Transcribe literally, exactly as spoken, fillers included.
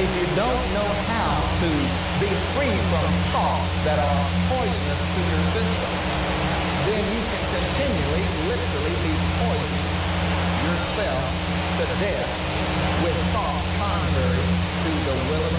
if you don't know how to be free from thoughts that are poisonous to your system, then you can continually, literally be poisoning yourself to death with thoughts contrary to the will of